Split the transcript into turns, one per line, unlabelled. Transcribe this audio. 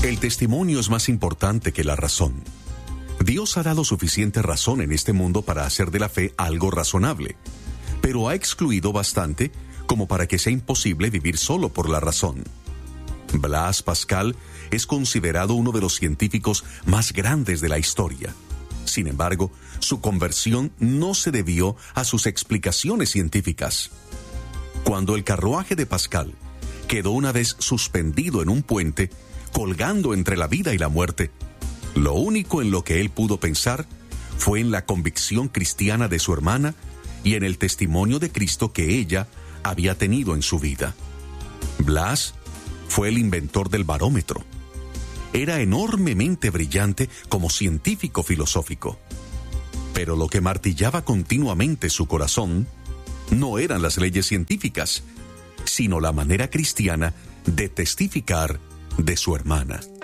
El testimonio es más importante que la razón. Dios ha dado suficiente razón en este mundo para hacer de la fe algo razonable, pero ha excluido bastante como para que sea imposible vivir solo por la razón. Blaise Pascal es considerado uno de los científicos más grandes de la historia. Sin embargo, su conversión no se debió a sus explicaciones científicas. Cuando el carruaje de Pascal quedó una vez suspendido en un puente, colgando entre la vida y la muerte, lo único en lo que él pudo pensar fue en la convicción cristiana de su hermana y en el testimonio de Cristo que ella había tenido en su vida. Blaise fue el inventor del barómetro. Era enormemente brillante como científico filosófico. Pero lo que martillaba continuamente su corazón no eran las leyes científicas, sino la manera cristiana de testificar de su hermana.